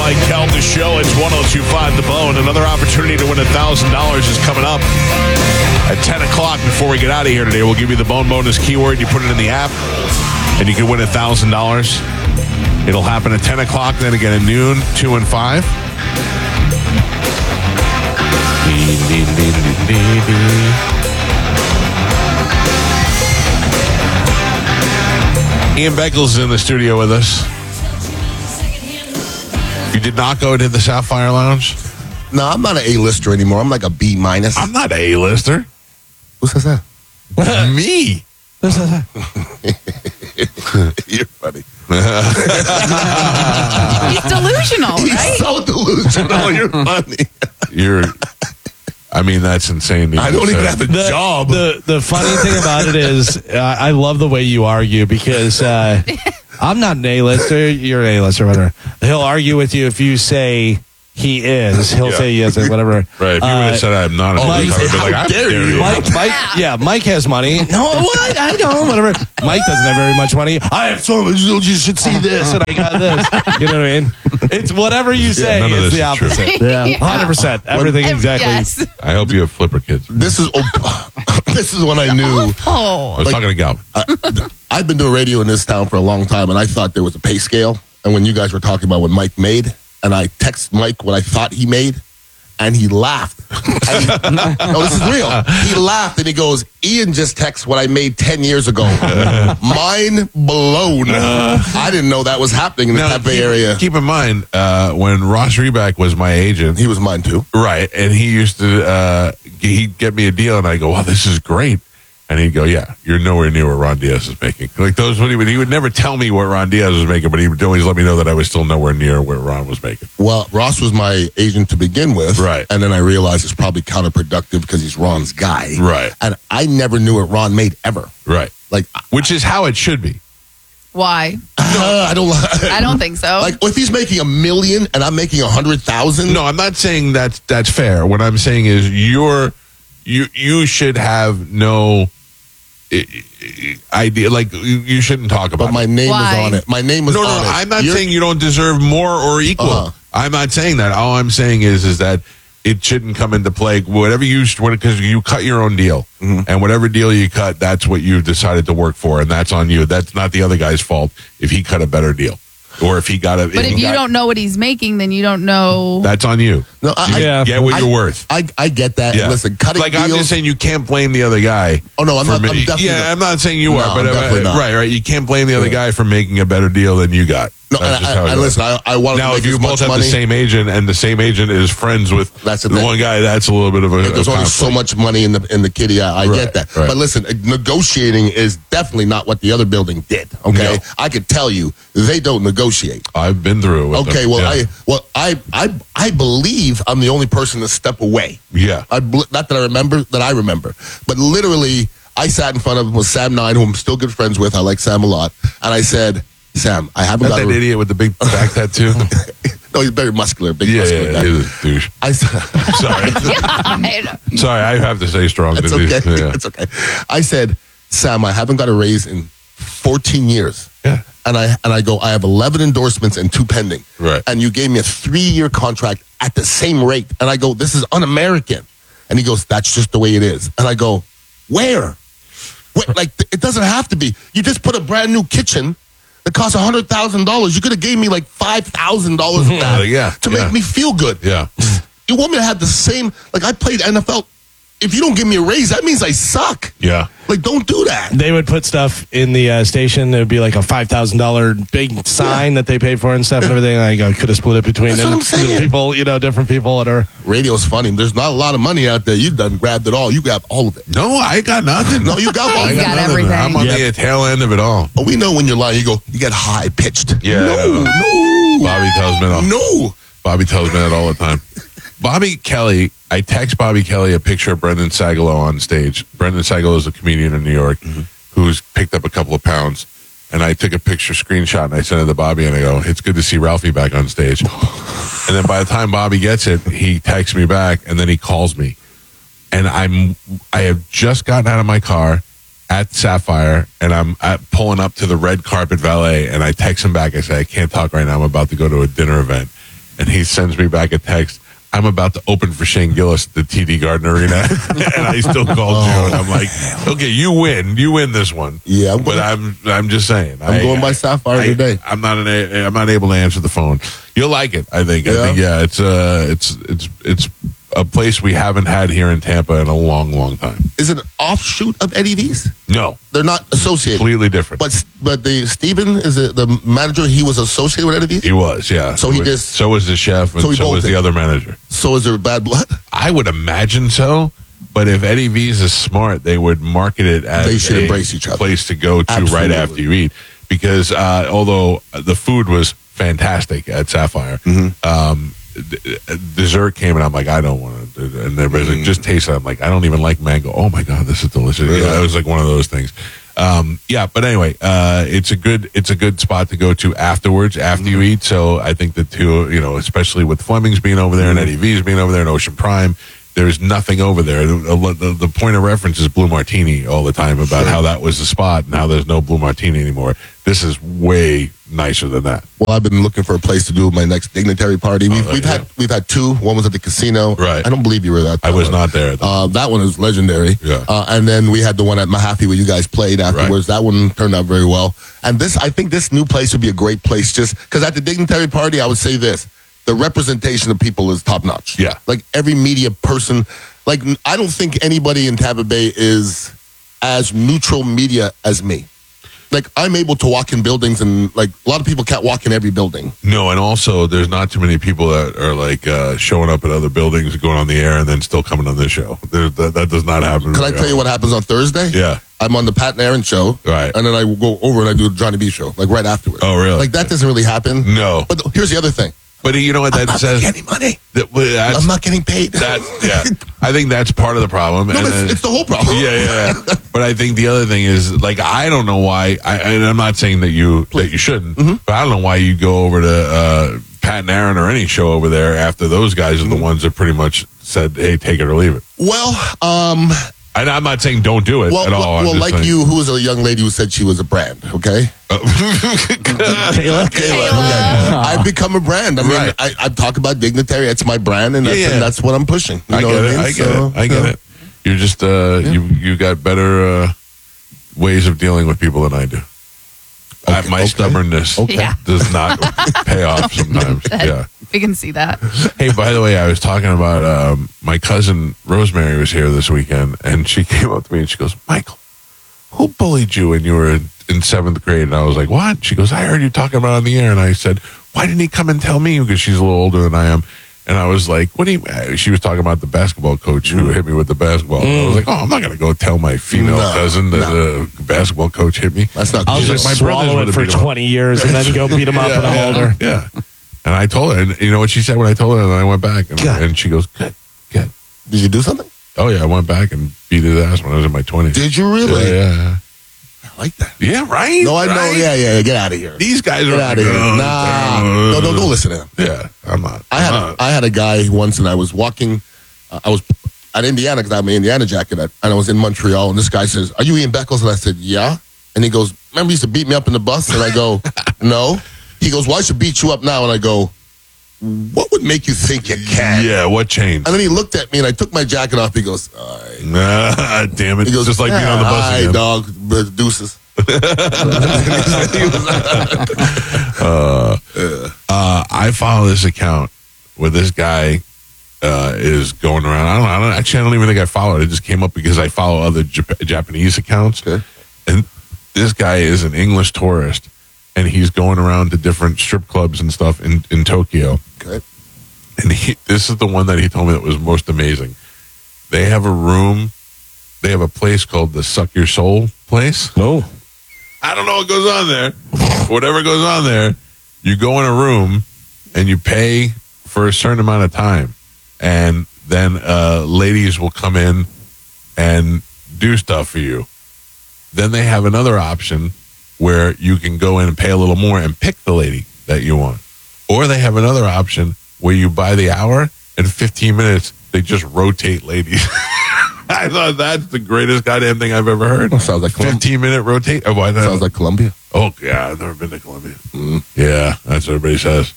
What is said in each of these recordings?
Mike Calta Show. It's 102.5 The Bone. Another opportunity to win $1,000 is coming up at 10 o'clock. Before we get out of here today, we'll give you the Bone Bonus keyword. You put it in the app, and you can win $1,000. It'll happen at 10 o'clock, then again at noon, 2 and 5. Ian Beckles is in the studio with us. You did not go to the Sapphire Lounge? No, I'm not an A-lister anymore. I'm like a B-. I'm not an A-lister. Who says that? Me. You're funny. He's delusional, He's right? so delusional. You're funny. I mean, that's insane. I don't even have a job. The funny thing about it is, I love the way you argue because I'm not an A-lister. You're an A-lister, whatever. He'll argue with you if you say he is. He'll say yes or whatever. Right. If you would have said I'm not, Mike, how dare you? Mike has money. No, what? I don't. Whatever. Mike doesn't have very much money. I have so much. You should see this, and I got this. You know what I mean? It's whatever you say. none of It's this the is true. opposite. Yeah, 100%. Everything exactly. Yes. I hope you have flipper kids. This is when I knew. Oh. I was talking to Galvin. I've been doing radio in this town for a long time, and I thought there was a pay scale. And when you guys were talking about what Mike made, and I text Mike what I thought he made, and he laughed. No, this is real. He laughed, and he goes, Ian just texted what I made 10 years ago. Mind blown. I didn't know that was happening in the Tampa area. Keep in mind, when Ross Reback was my agent, He was mine, too. right, and he used to, he'd get me a deal, and I go, wow, this is great. And he'd go, yeah, you're nowhere near what Ron Diaz is making. Like those, he would never tell me what Ron Diaz was making, but he would always let me know that I was still nowhere near where Ron was making. Well, Ross was my agent to begin with. Right. And then I realized it's probably counterproductive because he's Ron's guy. Right. And I never knew what Ron made ever. Right. Like, Which is how it should be. Why? I don't think so. Like, if he's making $1 million and I'm making 100,000. No, I'm not saying that's fair. What I'm saying is you should have no idea. Like you shouldn't talk about. But my name was on it. My name was on it. No. I'm not saying you don't deserve more or equal. Uh-huh. I'm not saying that. All I'm saying is that it shouldn't come into play. Whatever because you cut your own deal, and whatever deal you cut, that's what you've decided to work for, and that's on you. That's not the other guy's fault if he cut a better deal. Or if he got a... But if you don't know what he's making, then you don't know... That's on you. No, I get what you're worth. I get that. Yeah. Listen, cutting like, deals... I'm just saying you can't blame the other guy. Oh, no, I'm definitely I'm not saying you are, but definitely not. Right. You can't blame the other guy for making a better deal than you got. No, and listen, I want to now, make if you as both much have money. the same agent, and the same agent is friends with the one guy, that's a little bit of a... There's only so much money in the kitty. I get that. Right. But listen, negotiating is definitely not what the other building did. Okay, No. I could tell you they don't negotiate. I've been through it with Okay, them. well, Yeah. I believe I'm the only person to step away. Yeah. Not that I remember, but literally, I sat in front of with Sam Nine, who I'm still good friends with. I like Sam a lot, and I said, Sam, I haven't got that idiot with the big back tattoo. No, he's very muscular, muscular guy. He's a douche. Sorry. God. Sorry, I have to say strong. It's okay. Yeah. It's okay. I said, Sam, I haven't got a raise in 14 years. Yeah. And I go, I have 11 endorsements and 2 pending. Right. And you gave me a 3-year contract at the same rate. And I go, this is un-American. And he goes, that's just the way it is. And I go, where? Like, it doesn't have to be. You just put a brand new kitchen that costs $100,000. You could have gave me like $5,000 of that to make me feel good. Yeah. You want me to have the same, like I played NFL. If you don't give me a raise, that means I suck. Yeah. Like, don't do that. They would put stuff in the station. It would be like a $5,000 big sign that they paid for and stuff and everything. I could have split it between That's what I'm saying. people, different people that are. Radio's funny. There's not a lot of money out there. You done grabbed it all. You grabbed all of it. No, I got nothing. No, you got all He's of it. got nothing. everything. I'm on the tail end of it all. Oh, we know when you're lying. You go, you get high pitched. Yeah. No. Bobby tells me that. No. Bobby tells me that all the time. Bobby Kelly, I text Bobby Kelly a picture of Brendan Sagalow on stage. Brendan Sagalow is a comedian in New York who's picked up a couple of pounds. And I took a picture screenshot and I sent it to Bobby and I go, it's good to see Ralphie back on stage. And then by the time Bobby gets it, he texts me back and then he calls me. And I have just gotten out of my car at Sapphire and I'm pulling up to the red carpet valet and I text him back. I say, I can't talk right now. I'm about to go to a dinner event. and he sends me back a text. I'm about to open for Shane Gillis at the TD Garden Arena, and I still called you, and I'm like, okay, you win this one. Yeah, but I'm just saying, I'm going by Sapphire today. I'm not able to answer the phone. You'll like it, I think. I think it's a place we haven't had here in Tampa in a long, long time. Is it an offshoot of Eddie V's? No, They're not associated. completely different. But the Steven is the manager. He was associated with Eddie V's. He was, yeah. So he just- So was the chef, and So he so was bolted. the other manager. So is there bad blood? I would imagine so. But if Eddie V's is smart, they would market it as They should a embrace each other. place to go to Absolutely. right after you eat. Because although the food was fantastic at Sapphire, dessert came and I'm like, I don't want to. And everybody's like, just taste it. I'm like, I don't even like mango. Oh my god, this is delicious. Really? Yeah, it was like one of those things. But anyway, it's a good spot to go to afterwards after you eat. So I think the two, especially with Fleming's being over there and Eddie V's being over there and Ocean Prime. There's nothing over there. The point of reference is Blue Martini all the time about how that was the spot and how there's no Blue Martini anymore. This is way nicer than that. Well, I've been looking for a place to do my next dignitary party. We've had two. One was at the casino. Right. I don't believe you were at that. I was one. not there. That one is legendary. Yeah. And then we had the one at Mahaffey where you guys played afterwards. That one turned out very well. And I think this new place would be a great place just because at the dignitary party, I would say this. The representation of people is top notch. Yeah. Like every media person, like I don't think anybody in Tampa Bay is as neutral media as me. Like I'm able to walk in buildings and like a lot of people can't walk in every building. No, and also there's not too many people that are like showing up at other buildings, going on the air, and then still coming on this show. That does not happen. Can I tell you what happens on Thursday? Yeah. I'm on the Pat and Aaron show. Right. And then I will go over and I do the Johnny B show, like right afterwards. Oh, really? Like that doesn't really happen. No. But here's the other thing. But you know what that I'm not says? getting any money. That's, I'm not getting paid. I think that's part of the problem. No, And but then- it's the whole problem. Yeah. But I think the other thing is, like, I don't know why. And I'm not saying that you shouldn't, but I don't know why you go over to Pat and Aaron or any show over there after those guys are the ones that pretty much said, "Hey, take it or leave it." Well, And I'm not saying don't do it at all. I'm Well, just like saying- you, who was a young lady who said she was a brand, okay? Kayla? Okay. I've become a brand. I mean, Right. I talk about dignitary. It's my brand, and that's what I'm pushing. You I know get what it. I mean? I get it. You're just you got better ways of dealing with people than I do. My stubbornness Yeah. does not pay off sometimes. Yeah. We can see that. Hey, by the way, I was talking about my cousin Rosemary was here this weekend, and she came up to me and she goes, "Michael, who bullied you when you were in seventh grade?" And I was like, "What?" She goes, "I heard you talking about it on the air." And I said, "Why didn't he come and tell me?" Because she's a little older than I am. And I was like, "What do you?" She was talking about the basketball coach who hit me with the basketball. And I was like, "Oh, I'm not going to go tell my female cousin that the basketball coach hit me." That's not I'll cool. just My brothers swallow it would've for beat him up. 20 years and then go beat him up when I'm older. Yeah. And I told her, and you know what she said when I told her, and I went back, and she goes, "Good. Did you do something? Oh, yeah, I went back and beat his ass when I was in my 20s. Did you really? Yeah. I like that. Yeah, right? No, I know. Right? Yeah. Get out of here. These guys Get are out of here. Nah. No, don't listen to him. Yeah, I'm not. I had a guy once, and I was walking. I was at Indiana because I had my Indiana jacket, and I was in Montreal. And this guy says, "Are you Ian Beckles?" And I said, "Yeah." And he goes, "Remember, you used to beat me up in the bus?" And I go, "No." He goes, "Well, I should beat you up now." And I go, "What would make you think you can?" Yeah, what changed? And then he looked at me, and I took my jacket off. He goes, "All right." Nah, damn it. He goes, Just like being on the bus "All right, again. dog, but deuces." I follow this account where this guy is going around. I don't even think I follow it. It just came up because I follow other Japanese accounts. Okay. And this guy is an English tourist, and he's going around to different strip clubs and stuff in Tokyo. Okay. And this is the one that he told me that was most amazing. They have a room. They have a place called the Suck Your Soul place. No. I don't know what goes on there. Whatever goes on there, you go in a room and you pay for a certain amount of time. And then ladies will come in and do stuff for you. Then they have another option where you can go in and pay a little more and pick the lady that you want. Or they have another option where you buy the hour and 15 minutes, they just rotate ladies. I thought that's the greatest goddamn thing I've ever heard. Sounds like 15-minute rotate. Oh, why not? Sounds like Colombia. Oh, yeah, I've never been to Colombia. Yeah, that's what everybody says.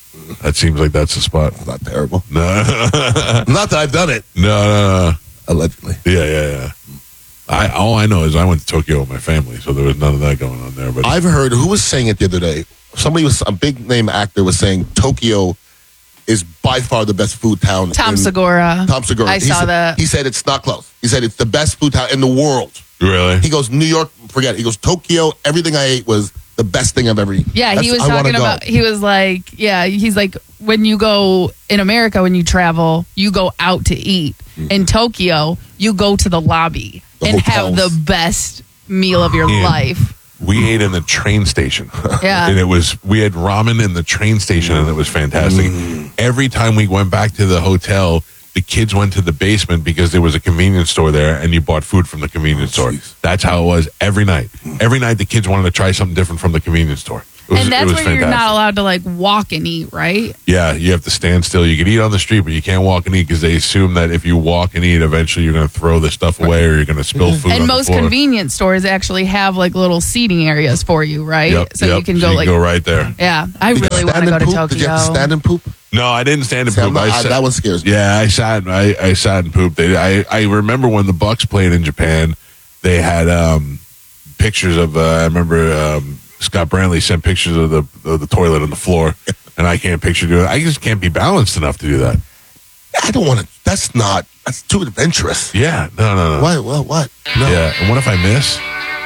That seems like that's the spot. It's not terrible. No, Not that I've done it, no. allegedly. Yeah. All I know is I went to Tokyo with my family, so there was none of that going on there. But I've heard, who was saying it the other day? A big name actor was saying Tokyo is by far the best food town. Tom Segura. Tom Segura. I saw that. He said it's not close. He said it's the best food town in the world. really, He goes, New York, forget it. He goes, Tokyo, everything I ate was the best thing I've ever eaten. Yeah, he was I wanna talking go. about, he was like, he's like, when you go in America, when you travel, you go out to eat. In Tokyo, you go to the lobby The and have hotels. the best meal of your Yeah. life. we ate in the train station. Yeah. And we had ramen in the train station, and it was fantastic. Every time we went back to the hotel, the kids went to the basement because there was a convenience store there, and you bought food from the convenience store. jeez. That's how it was every night. Every night, the kids wanted to try something different from the convenience store. And that's where you're not fantastic. allowed to like walk and eat, right? Yeah, you have to stand still. You can eat on the street, but you can't walk and eat because they assume that if you walk and eat, eventually you're going to throw the stuff away or you're going to spill food on And the most floor. convenience stores actually have like little seating areas for you, right? Yep, So you can go like, go right there. yeah, I Did you really want stand to go and to poop? Tokyo. Did you have to stand and poop? No, I didn't stand and See, I'm poop. not- I sat- that one scares me. Yeah, I sat and pooped. I remember when the Bucks played in Japan, they had pictures of. I remember Scott Brantley sent pictures of the toilet on the floor, and I can't picture doing it. I just can't be balanced enough to do that. I don't want to. That's too adventurous. Yeah, no. What? No. Yeah, and what if I miss?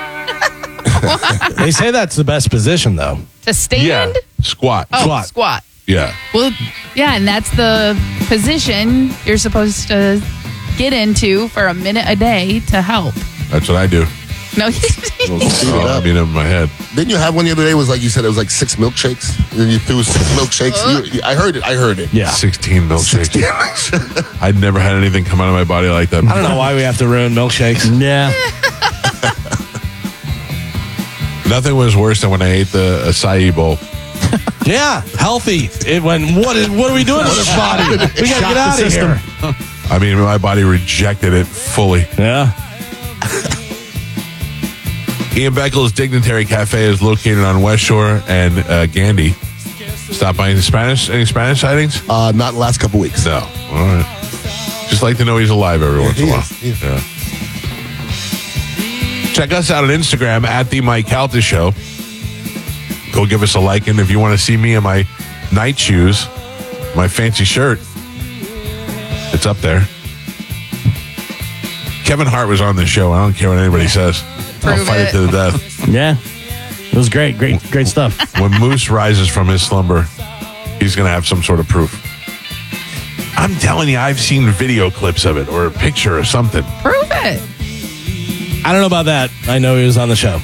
They say that's the best position, though. To stand? Yeah, squat. Oh, squat. Yeah, Well, yeah, and that's the position you're supposed to get into for a minute a day to help. that's what I do. No, Well, speed it Oh, I up. mean, in my head. Didn't you have one the other day? Was like you said it was like 6 milkshakes. And you threw 6 milkshakes. I heard it. Yeah. 16 milkshakes. I'd never had anything come out of my body like that. I don't know why we have to ruin milkshakes. Yeah. Nothing was worse than when I ate the acai bowl. Yeah, healthy. It went, what are we doing to this body? We got to get out of here. I mean, my body rejected it fully. Yeah. Ian Beckles Dignitary Cafe is located on West Shore and Gandy. Stop by any Spanish sightings? Not the last couple weeks. No. All right. Just like to know he's alive every once in a while. He is. Yeah. Check us out on Instagram at The Mike Calta Show. Go give us a like. And if you want to see me in my night shoes, my fancy shirt, it's up there. Kevin Hart was on the show. I don't care what anybody says. I'll Prove fight it it. to the death. Yeah. It was great. Great stuff. When Moose rises from his slumber, he's going to have some sort of proof. I'm telling you, I've seen video clips of it or a picture or something. prove it. I don't know about that. I know he was on the show.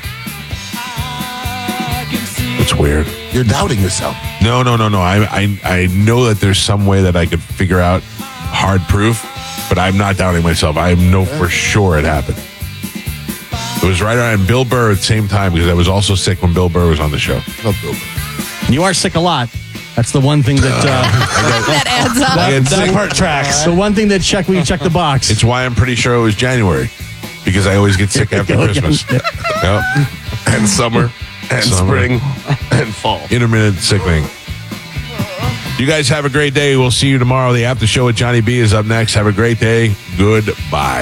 It's weird. You're doubting yourself. No. I know that there's some way that I could figure out hard proof, but I'm not doubting myself. I know for sure it happened. It was right around Bill Burr at the same time because I was also sick when Bill Burr was on the show. You are sick a lot. That's the one thing that That adds up. I get That sick. part tracks. the one thing that we check the box. It's why I'm pretty sure it was January because I always get sick after Christmas. Yep. And summer. And Summer. spring. And fall. Intermittent sickening. You guys have a great day. We'll see you tomorrow. The after show with Johnny B is up next. Have a great day. Goodbye.